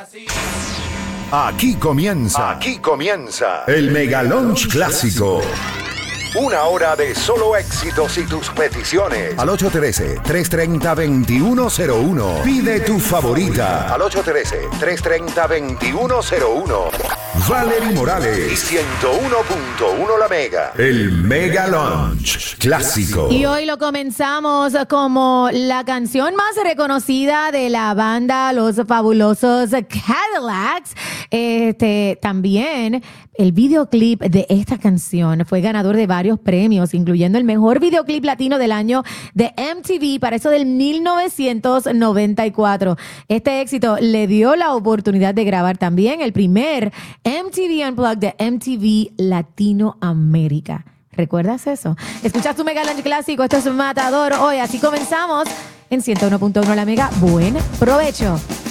Aquí comienza el Mega Lunch Clásico. Una hora de solo éxitos y tus peticiones. Al 813-330-2101. Pide tu favorita. Al 813-330-2101. Valerie Morales. Y 101.1 La Mega. El Mega Lunch Clásico. Y hoy lo comenzamos como la canción más reconocida de la banda Los Fabulosos Cadillacs. También el videoclip de esta canción fue ganador de varios premios, incluyendo el mejor videoclip latino del año de MTV para eso del 1994. Este éxito le dio la oportunidad de grabar también el primer MTV Unplugged de MTV Latinoamérica. ¿Recuerdas eso? Escuchas tu Mega Lunch Clásico. Esto es Matador hoy. Así comenzamos en 101.1 La Mega. Buen provecho.